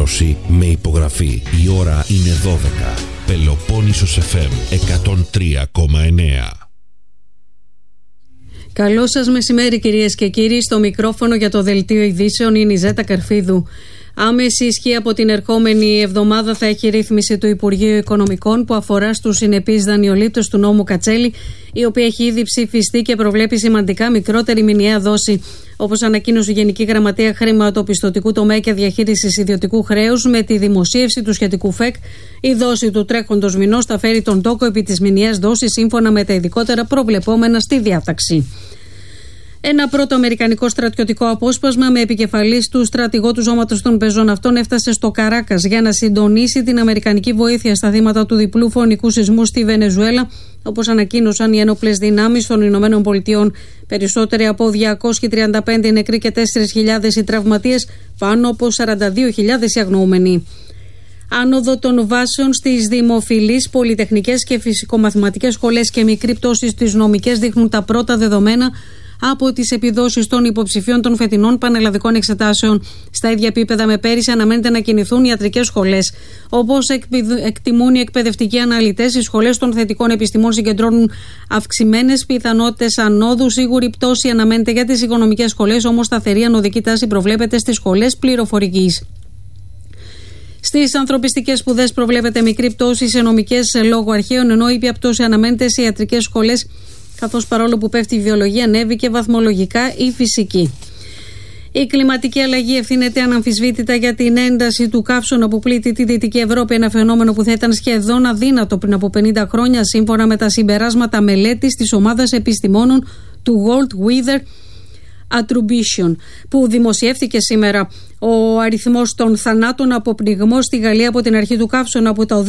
ενημέρωση με υπογραφή. Η ώρα είναι 12. Πελοπόννησος FM 103,9. Καλό σας μεσημέρι, κυρίες και κύριοι. Στο μικρόφωνο για το δελτίο ειδήσεων είναι η Ζέτα Καρφίδου. Άμεση ισχύ από την ερχόμενη εβδομάδα θα έχει ρύθμιση του Υπουργείου Οικονομικών που αφορά στους συνεπείς δανειολήπτες του νόμου Κατσέλη, η οποία έχει ήδη ψηφιστεί και προβλέπει σημαντικά μικρότερη μηνιαία δόση. Όπως ανακοίνωσε η Γενική Γραμματεία Χρηματοπιστωτικού Τομέα και Διαχείρισης Ιδιωτικού Χρέους, με τη δημοσίευση του σχετικού ΦΕΚ, η δόση του τρέχοντος μηνός θα φέρει τον τόκο επί της μηνιαίας δόσης σύμφωνα με τα ειδικότερα προβλεπόμενα στη διάταξη. Ένα πρώτο αμερικανικό στρατιωτικό απόσπασμα με επικεφαλής του στρατηγό του Σώματος των Πεζών αυτών έφτασε στο Καράκας για να συντονίσει την αμερικανική βοήθεια στα θύματα του διπλού φωνικού σεισμού στη Βενεζουέλα, όπως ανακοίνωσαν οι ένοπλες δυνάμεις των Ηνωμένων Πολιτειών. Περισσότεροι από 235 νεκροί και 4.000 οι τραυματίες, πάνω από 42.000 οι αγνοούμενοι. Άνοδο των βάσεων στις δημοφιλείς πολυτεχνικές και φυσικομαθηματικές σχολές και μικρή πτώση στις νομικές δείχνουν τα πρώτα δεδομένα από τις επιδόσεις των υποψηφίων των φετινών πανελλαδικών εξετάσεων. Στα ίδια επίπεδα με πέρυσι αναμένεται να κινηθούν ιατρικές σχολές. Όπως εκτιμούν οι εκπαιδευτικοί αναλυτές, οι σχολές των θετικών επιστημών συγκεντρώνουν αυξημένες πιθανότητες ανόδου. Σίγουρη πτώση αναμένεται για τις οικονομικές σχολές, όμως σταθερή ανωδική τάση προβλέπεται στις σχολές πληροφορικής. Στις ανθρωπιστικές σπουδές προβλέπεται μικρή πτώση σε νομικές λόγω αρχαίων, ενώ ήπια πτώση αναμένεται σε ιατρικές σχολές, καθώς παρόλο που πέφτει η βιολογία, ανέβηκε βαθμολογικά η φυσική. Η κλιματική αλλαγή ευθύνεται αναμφισβήτητα για την ένταση του καύσωνα που πλήττει τη Δυτική Ευρώπη, ένα φαινόμενο που θα ήταν σχεδόν αδύνατο πριν από 50 χρόνια, σύμφωνα με τα συμπεράσματα μελέτης της ομάδας επιστημόνων του World Weather Attribution, που δημοσιεύθηκε σήμερα. Ο αριθμός των θανάτων από πνιγμό στη Γαλλία από την αρχή του καύσωνα, από τα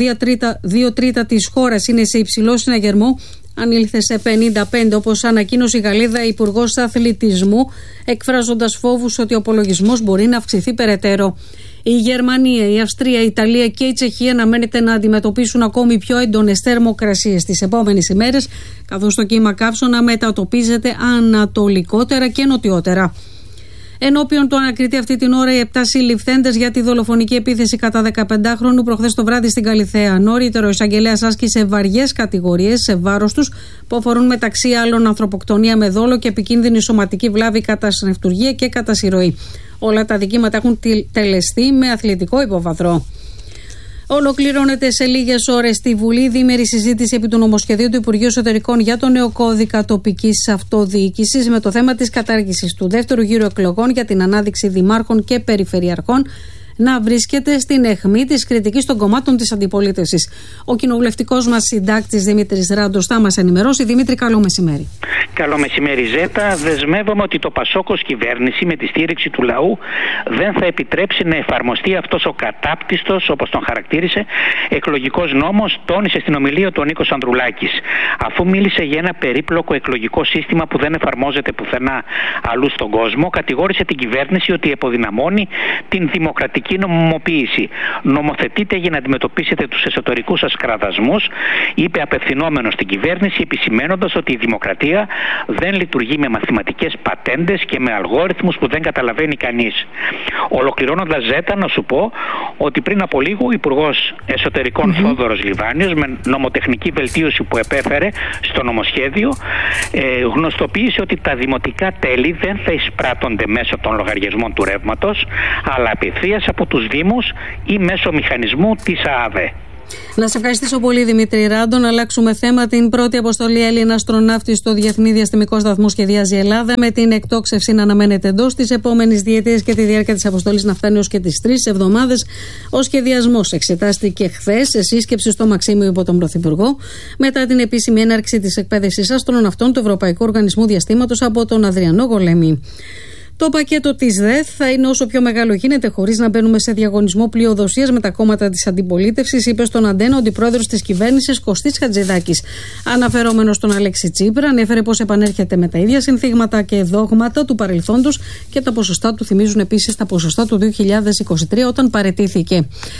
2 τρίτα της χώρας είναι σε υψηλό συναγερμό, ανήλθε σε 55, όπως ανακοίνωσε η Γαλλίδα Υπουργός Αθλητισμού, εκφράζοντας φόβους ότι ο απολογισμός μπορεί να αυξηθεί περαιτέρω. Η Γερμανία, η Αυστρία, η Ιταλία και η Τσεχία αναμένεται να αντιμετωπίσουν ακόμη πιο έντονες θερμοκρασίες τις επόμενες ημέρες, καθώς το κύμα καύσωνα μετατοπίζεται ανατολικότερα και νοτιότερα. Ενώπιον του ανακριτή αυτή την ώρα οι 7 συλληφθέντες για τη δολοφονική επίθεση κατά 15χρονου προχθές το βράδυ στην Καλιθέα. Νωρίτερο, ο εισαγγελέας άσκησε βαριές κατηγορίες σε βάρος τους, που αφορούν μεταξύ άλλων ανθρωποκτονία με δόλο και επικίνδυνη σωματική βλάβη κατά συνευτουργία και κατά συρροή. Όλα τα δικήματα έχουν τελεστεί με αθλητικό υποβαθρό. Ολοκληρώνεται σε λίγες ώρες στη Βουλή διήμερη συζήτηση επί του νομοσχεδίου του Υπουργείου Εσωτερικών για τον νέο κώδικα τοπικής αυτοδιοίκησης, με το θέμα της κατάργησης του δεύτερου γύρου εκλογών για την ανάδειξη δημάρχων και περιφερειαρχών να βρίσκεται στην αιχμή της κριτικής των κομμάτων της αντιπολίτευσης. Ο κοινοβουλευτικός μας συντάκτης Δημήτρης Ράντος θα μας ενημερώσει. Δημήτρη, καλό μεσημέρι. Καλό μεσημέρι, Ζέτα. Δεσμεύομαι ότι το Πασόκ ως κυβέρνηση, με τη στήριξη του λαού, δεν θα επιτρέψει να εφαρμοστεί αυτός ο κατάπτυστος, όπως τον χαρακτήρισε, εκλογικός νόμος, τόνισε στην ομιλία του ο Νίκος Ανδρουλάκης. Αφού μίλησε για ένα περίπλοκο εκλογικό σύστημα που δεν εφαρμόζεται πουθενά αλλού στον κόσμο, κατηγόρησε την κυβέρνηση ότι αποδυναμώνει την δημοκρατική νομιμοποίηση. Νομοθετείτε για να αντιμετωπίσετε τους εσωτερικούς σας κραδασμούς, είπε απευθυνόμενος στην κυβέρνηση, επισημένοντας ότι η δημοκρατία δεν λειτουργεί με μαθηματικές πατέντες και με αλγόριθμους που δεν καταλαβαίνει κανείς. Ολοκληρώνοντας, Ζέτα, να σου πω ότι πριν από λίγο ο Υπουργός Εσωτερικών Θόδωρος Λιβάνιος, με νομοτεχνική βελτίωση που επέφερε στο νομοσχέδιο, γνωστοποίησε ότι τα δημοτικά τέλη δεν θα εισπράττονται μέσω των λογαριασμών του ρεύματος, αλλά απευθείας από τους Δήμους ή μέσω μηχανισμού της ΑΑΔΕ. Να σε ευχαριστήσω πολύ, Δημήτρη Ράντο. Να αλλάξουμε θέμα. Την πρώτη αποστολή Έλληνα αστροναύτη στο Διεθνή Διαστημικό Σταθμό σχεδιάζει η Ελλάδα, με την εκτόξευση να αναμένεται εντός της επόμενης διετίας και τη διάρκεια της αποστολής να φτάνει ως και τις 3 εβδομάδες. Ο σχεδιασμός εξετάστηκε χθες σε σύσκεψη στο Μαξίμιο υπό τον Πρωθυπουργό, μετά την επίσημη έναρξη της εκπαίδευσης αστροναυτών του Ευρωπαϊκού Οργανισμού Διαστήματος από τον Αδριανό Γολέμη. Το πακέτο της ΔΕΘ θα είναι όσο πιο μεγάλο γίνεται, χωρίς να μπαίνουμε σε διαγωνισμό πλειοδοσίας με τα κόμματα της αντιπολίτευσης, είπε στον Αντένα ο αντιπρόεδρος της κυβέρνησης Κωστής Χατζηδάκης. Αναφερόμενος στον Αλέξη Τσίπρα, ανέφερε πως επανέρχεται με τα ίδια συνθήγματα και δόγματα του παρελθόντος και τα ποσοστά του θυμίζουν επίσης τα ποσοστά του 2023 όταν παραιτήθηκε.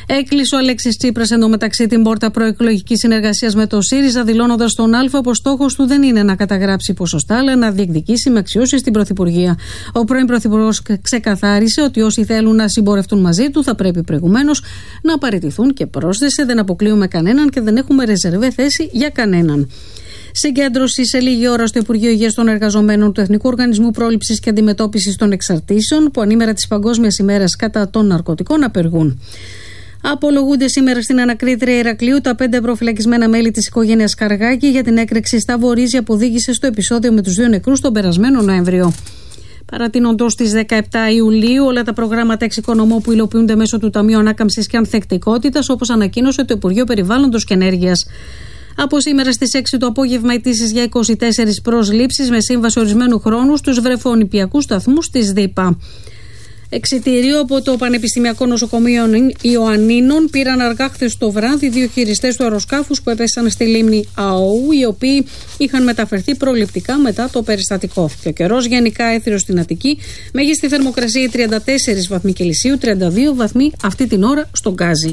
Έκλεισε ο Αλέξης Τσίπρας εντωμεταξύ την πόρτα προεκλογικής συνεργασίας με το ΣΥΡΙΖΑ, δηλώνοντας στον Α πως στόχος του δεν είναι να καταγράψει ποσοστά, αλλά να διεκδικήσει με αξιώσεις την Πρωθυπουργία. Ο πρώην Πρωθυπουργός ξεκαθάρισε ότι όσοι θέλουν να συμπορευτούν μαζί του θα πρέπει προηγουμένως να παραιτηθούν και πρόσθεσε: δεν αποκλείουμε κανέναν και δεν έχουμε ρεζερβέ θέση για κανέναν. Συγκέντρωση σε λίγη ώρα στο Υπουργείο Υγείας των Εργαζομένων του Εθνικού Οργανισμού Πρόληψης και Αντιμετώπισης των Εξαρτήσεων, που ανήμερα της Παγκόσμιας ημέρας κατά των ναρκωτικών απεργούν. Απολογούνται σήμερα στην ανακρίτρια Ηρακλείου τα 5 προφυλακισμένα μέλη της οικογένειας Καργάκη για την έκρηξη στα Βορίζια που οδήγησε στο επεισόδιο με τους 2 νεκρούς τον περασμένο Νοέμβριο. Παρατείνοντος στις 17 Ιουλίου όλα τα προγράμματα εξοικονομώ που υλοποιούνται μέσω του Ταμείου Ανάκαμψης και Ανθεκτικότητας, όπως ανακοίνωσε το Υπουργείο Περιβάλλοντος και Ενέργειας. Από σήμερα στις 6 το απόγευμα αιτήσεις για 24 προσλήψεις με σύμβαση ορισμένου χρόνου στους βρεφονηπιακούς σταθμούς της ΔΥΠΑ. Εξιτήριο από το Πανεπιστημιακό Νοσοκομείο Ιωαννίνων πήραν αργά χθες το βράδυ 2 χειριστές του αεροσκάφους που έπεσαν στη λίμνη Αόου, οι οποίοι είχαν μεταφερθεί προληπτικά μετά το περιστατικό. Και ο καιρός γενικά έθριος στην Αττική, μέγιστη θερμοκρασία 34 βαθμοί Κελσίου, 32 βαθμοί αυτή την ώρα στον Γκάζι.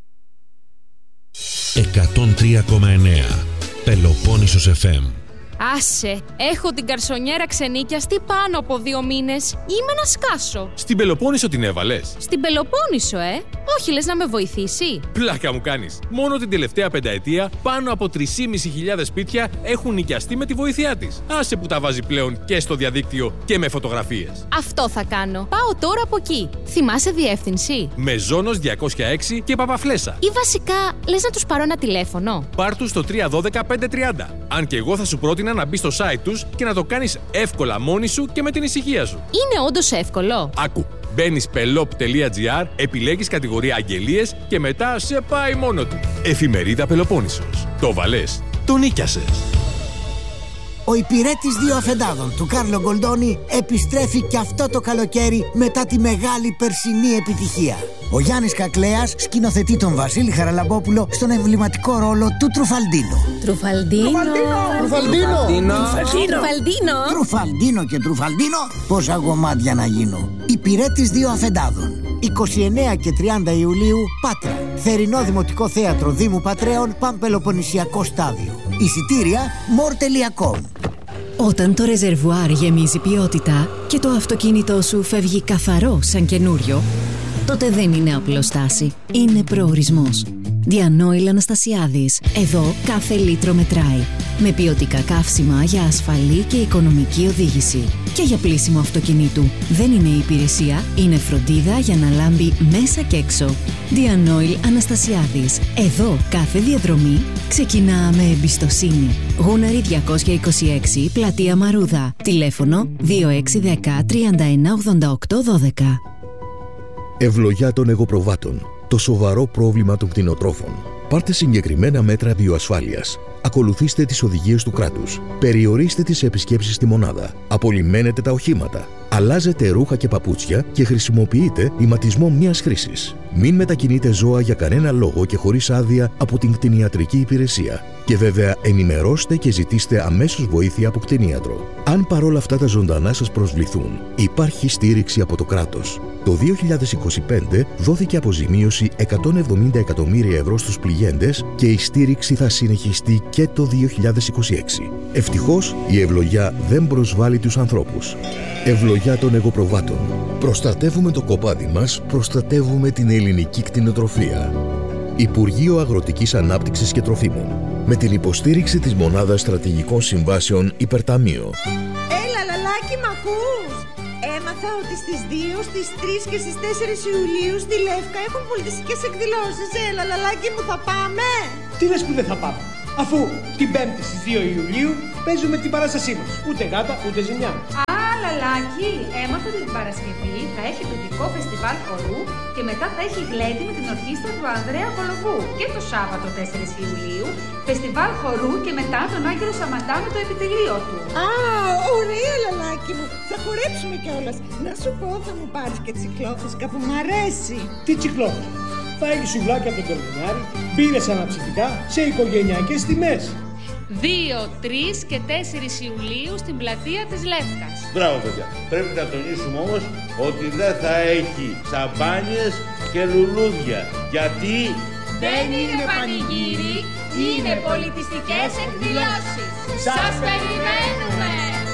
103,9 Πελοπόννησος FM. Άσε, έχω την καρσονιέρα ξενίκιαστη πάνω από 2 μήνες. Είμαι να σκάσω. Στην Πελοπόννησο την έβαλες? Στην Πελοπόννησο, όχι, λες να με βοηθήσει? Πλάκα μου κάνεις. Μόνο την τελευταία πενταετία πάνω από 3.500 σπίτια έχουν νοικιαστεί με τη βοήθειά της. Άσε που τα βάζει πλέον και στο διαδίκτυο και με φωτογραφίες. Αυτό θα κάνω. Πάω τώρα από εκεί. Θυμάσαι διεύθυνση? Μεζόνος 206 και Παπαφλέσσα. Ή βασικά, λες να τους πάρω ένα τηλέφωνο? Πάρ' τους στο 312-530. Αν και εγώ θα σου πρότεινα να μπεις στο site τους και να το κάνεις εύκολα μόνη σου και με την ησυχία σου. Είναι όντως εύκολο? Άκου. Μπαίνεις pelop.gr, επιλέγεις κατηγορία αγγελίες και μετά σε πάει μόνο του. Εφημερίδα Πελοπόννησος. Το βαλές, το νίκιασες. Ο υπηρέτης 2 αφεντάδων του Κάρλο Γκολντόνι επιστρέφει και αυτό το καλοκαίρι μετά τη μεγάλη περσινή επιτυχία. Ο Γιάννης Κακλέας σκηνοθετεί τον Βασίλη Χαραλαμπόπουλο στον εμβληματικό ρόλο του Τρουφαλντίνο. Τρουφαλντίνο και Τρουφαλντίνο, πόσα γομάτια να γίνω. Υπηρέτης 2 αφεντάδων. 29 και 30 Ιουλίου, Πάτρα. Θερινό Δημοτικό Θέατρο Δήμου Πατρέων, Παμπελοποννησιακό Στάδιο. Εισιτήρια more.com. Όταν το ρεζερβουάρ γεμίζει ποιότητα και το αυτοκίνητό σου φεύγει καθαρό σαν καινούριο, τότε δεν είναι απλώς στάση, είναι προορισμός. Διανόηλ Αναστασιάδης. Εδώ κάθε λίτρο μετράει. Με ποιοτικά καύσιμα για ασφαλή και οικονομική οδήγηση. Και για πλύσιμο αυτοκινήτου. Δεν είναι υπηρεσία, είναι φροντίδα για να λάμπει μέσα και έξω. Διανόηλ Αναστασιάδης. Εδώ κάθε διαδρομή ξεκινά με εμπιστοσύνη. Γούναρη 226, Πλατεία Μαρούδα. Τηλέφωνο 2610 31 88 12. Ευλογιά των εγωπροβάτων. Το σοβαρό πρόβλημα των κτηνοτρόφων. Πάρτε συγκεκριμένα μέτρα βιοασφάλειας. Ακολουθήστε τις οδηγίες του κράτους. Περιορίστε τις επισκέψεις στη μονάδα. Απολυμμένετε τα οχήματα. Αλλάζετε ρούχα και παπούτσια και χρησιμοποιείτε ηματισμό μίας χρήσης. Μην μετακινείτε ζώα για κανένα λόγο και χωρίς άδεια από την κτηνιατρική υπηρεσία. Και βέβαια ενημερώστε και ζητήστε αμέσως βοήθεια από κτηνίατρο. Αν παρόλα αυτά τα ζωντανά σας προσβληθούν, υπάρχει στήριξη από το κράτος. Το 2025 δόθηκε αποζημίωση 170 εκατομμύρια ευρώ στους πληγέντες και η στήριξη θα συνεχιστεί και το 2026. Ευτυχώς η ευλογιά δεν προσβάλλει τους ανθρώπους. Ευλογιά των εγωπροβάτων. Προστατεύουμε το κοπάδι μας, προστατεύουμε την ελληνική κτηνοτροφία. Υπουργείο Αγροτικής Ανάπτυξης και Τροφίμων. Με την υποστήριξη της Μονάδας Στρατηγικών Συμβάσεων Υπερταμείο. Έλα, λαλάκι, μ' ακούς? Έμαθα ότι στις 2, στις 3 και στις 4 Ιουλίου στη Λεύκα έχουν πολιτιστικές εκδηλώσεις. Έλα, λαλάκι μου, θα πάμε? Τι λες που δεν θα πάμε, αφού την 5η στις 2 Ιουλίου παίζουμε την παράστασή μας. Ούτε γάτα, ούτε ζημιά. Λαλάκι, έμαθα ότι την Παρασκευή θα έχει τοπικό φεστιβάλ χορού και μετά θα έχει γλέντι με την ορχήστρα του Ανδρέα Κολοβού. Και το Σάββατο 4 Ιουλίου, φεστιβάλ χορού και μετά τον Άγγελο Σαματά με το επιτελείο του. Α, ωραία, λαλάκι μου. Θα χορέψουμε κιόλας. Να σου πω, θα μου πάρεις και τσικλόφουσκα που μ' αρέσει. Τι τσικλόφουσκα? Θα έχει σουβλάκια από τον Κορμινάρη, μπύρες αναψυκτικά σε οικογενειακές τιμές. 2, 3 και 4 Ιουλίου στην πλατεία της Λεύκας. Μπράβο, παιδιά. Πρέπει να τονίσουμε όμως ότι δεν θα έχει σαμπάνιες και λουλούδια. Γιατί δεν είναι πανηγύρι, είναι πολιτιστικές εκδηλώσεις. Σας περιμένουμε!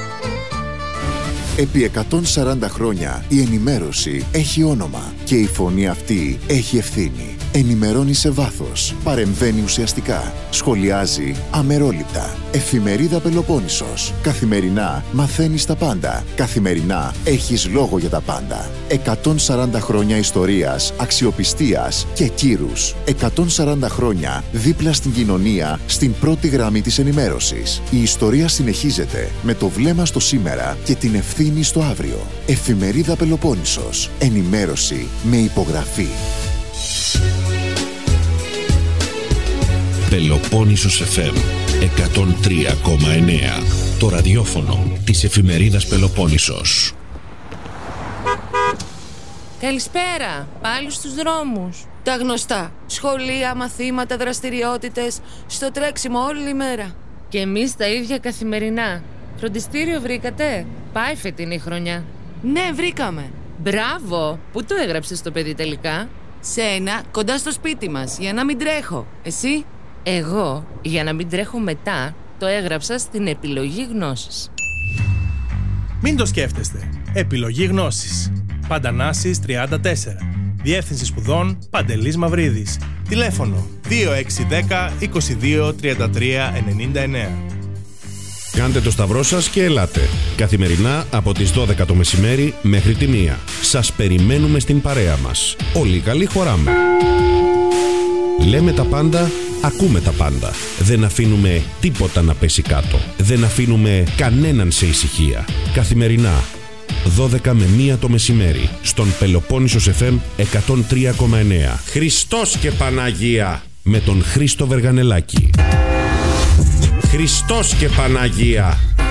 Επί 140 χρόνια η ενημέρωση έχει όνομα και η φωνή αυτή έχει ευθύνη. Ενημερώνει σε βάθος, παρεμβαίνει ουσιαστικά, σχολιάζει αμερόληπτα. Εφημερίδα Πελοπόννησος. Καθημερινά μαθαίνεις τα πάντα. Καθημερινά έχεις λόγο για τα πάντα. 140 χρόνια ιστορίας, αξιοπιστίας και κύρους. 140 χρόνια δίπλα στην κοινωνία, στην πρώτη γραμμή της ενημέρωσης. Η ιστορία συνεχίζεται με το βλέμμα στο σήμερα και την ευθύνη στο αύριο. Εφημερίδα Πελοπόννησος. Ενημέρωση με υπογραφή. Πελοπόννησος FM 103,9. Το ραδιόφωνο της εφημερίδας Πελοπόννησος. Καλησπέρα, πάλι στους δρόμους. Τα γνωστά, σχολεία, μαθήματα, δραστηριότητες, στο τρέξιμο όλη μέρα. Και εμείς τα ίδια καθημερινά. Φροντιστήριο βρήκατε? Πάει φετινή χρονιά. Ναι, βρήκαμε. Μπράβο! Πού το έγραψες το παιδί τελικά? Σε ένα, κοντά στο σπίτι μας, για να μην τρέχω. Εσύ? Εγώ, για να μην τρέχω μετά, το έγραψα στην επιλογή γνώσης. Μην το σκέφτεστε. Επιλογή γνώσης. Παντανάσης 34. Διεύθυνση σπουδών Παντελής Μαυρίδης. Τηλέφωνο 2610 22 33 99. Κάντε το σταυρό σας και ελάτε. Καθημερινά από τις 12 το μεσημέρι μέχρι τη 1. Σας περιμένουμε στην παρέα μας. Όλοι καλοί χωράμε. Λέμε τα πάντα, ακούμε τα πάντα. Δεν αφήνουμε τίποτα να πέσει κάτω. Δεν αφήνουμε κανέναν σε ησυχία. Καθημερινά 12 με 1 το μεσημέρι στον Πελοπόννησος FM 103,9. Χριστός και Παναγία με τον Χρήστο Βεργανελάκη. Χριστός και Παναγία.